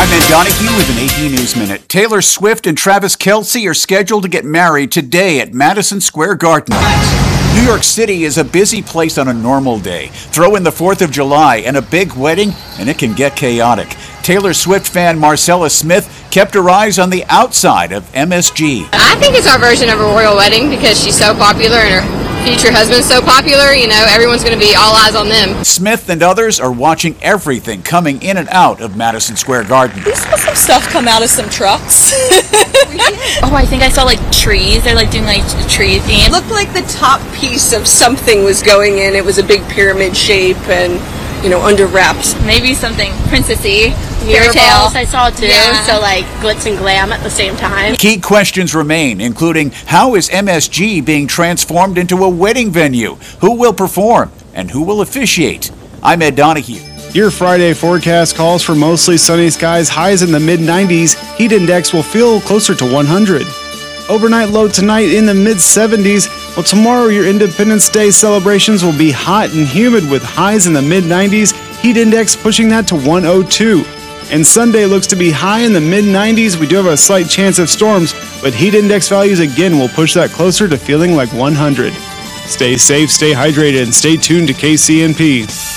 I'm Ed Donahue with an AP News Minute. Taylor Swift and Travis Kelce are scheduled to get married today at Madison Square Garden. New York City is a busy place on a normal day. Throw in the 4th of July and a big wedding, and it can get chaotic. Taylor Swift fan Marcella Smith kept her eyes on the outside of MSG. I think it's our version of a royal wedding because she's so popular and her future husband's so popular, everyone's going to be all eyes on them. Smith and others are watching everything coming in and out of Madison Square Garden. We saw some stuff come out of some trucks. Oh, I think I saw trees. They're doing a tree theme. It looked like the top piece of something was going in. It was a big pyramid shape and, under wraps. Maybe something princessy. Fairy tales I saw too. Yeah. So glitz and glam at the same time. Key questions remain, including how is MSG being transformed into a wedding venue? Who will perform and who will officiate? I'm Ed Donahue. Your Friday forecast calls for mostly sunny skies, highs in the mid-90s. Heat index will feel closer to 100. Overnight low tonight in the mid-70s. Well, tomorrow your Independence Day celebrations will be hot and humid with highs in the mid-90s. Heat index pushing that to 102. And Sunday looks to be high in the mid-90s. We do have a slight chance of storms, but heat index values again will push that closer to feeling like 100. Stay safe, stay hydrated, and stay tuned to KCNP.